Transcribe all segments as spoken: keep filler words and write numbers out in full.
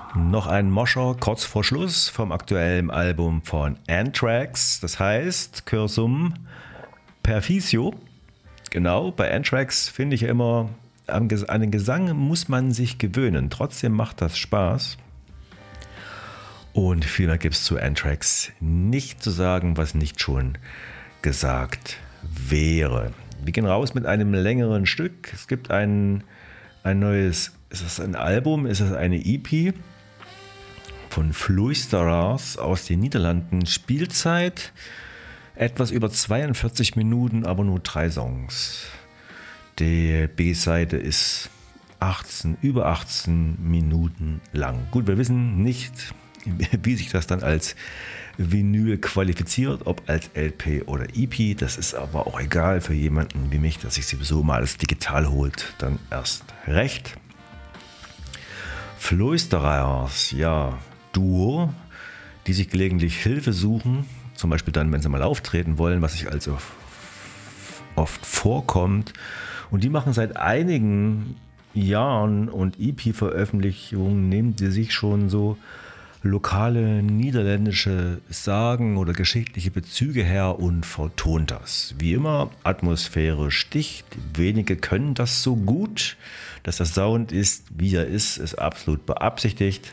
Noch ein Moscher kurz vor Schluss vom aktuellen Album von Anthrax, das heißt Cursum Perficio. Genau, bei Anthrax finde ich ja immer, an den Gesang muss man sich gewöhnen, trotzdem macht das Spaß. Und viel mehr gibt es zu Anthrax nicht zu sagen, was nicht schon gesagt wäre. Wir gehen raus mit einem längeren Stück. Es gibt ein, ein neues, ist es ein Album, ist es eine E P von Fluisteraars aus den Niederlanden. Spielzeit etwas über zweiundvierzig Minuten, aber nur drei Songs. Die B-Seite ist achtzehn, über achtzehn Minuten lang. Gut, wir wissen nicht, wie sich das dann als Vinyl qualifiziert, ob als L P oder E P. Das ist aber auch egal für jemanden wie mich, der sich sowieso mal alles digital holt, dann erst recht. Fluisteraars, ja, Duo, die sich gelegentlich Hilfe suchen, zum Beispiel dann, wenn sie mal auftreten wollen, was sich also oft vorkommt. Und die machen seit einigen Jahren und E P-Veröffentlichungen, nehmen sie sich schon so lokale niederländische Sagen oder geschichtliche Bezüge her und vertont das. Wie immer, Atmosphäre sticht. Wenige können das so gut. Dass der Sound ist, wie er ist, ist absolut beabsichtigt.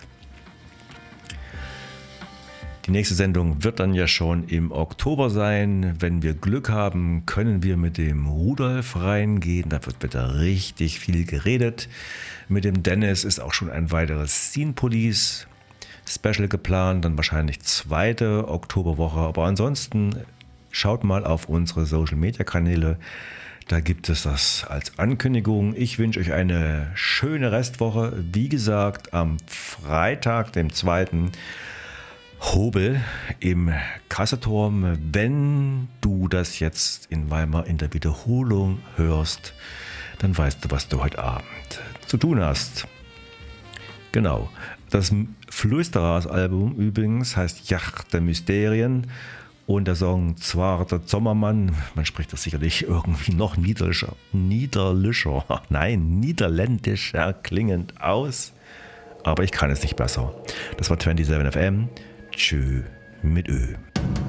Die nächste Sendung wird dann ja schon im Oktober sein. Wenn wir Glück haben, können wir mit dem Rudolf reingehen. Da wird wieder richtig viel geredet. Mit dem Dennis ist auch schon ein weiteres Scene Police Special geplant, dann wahrscheinlich zweite Oktoberwoche. Aber ansonsten schaut mal auf unsere Social Media Kanäle. Da gibt es das als Ankündigung. Ich wünsche euch eine schöne Restwoche. Wie gesagt, am Freitag, dem zweiten Hobel im Kasseturm. Wenn du das jetzt in Weimar in der Wiederholung hörst, dann weißt du, was du heute Abend zu tun hast. Genau. Das Fluisteraars-Album übrigens heißt Yacht der Mysterien und der Song Zwar der Sommermann, man spricht das sicherlich irgendwie noch niederlischer, niederlischer, nein, niederländischer klingend aus, aber ich kann es nicht besser. Das war siebenundzwanzig F M. Tschö mit Ö.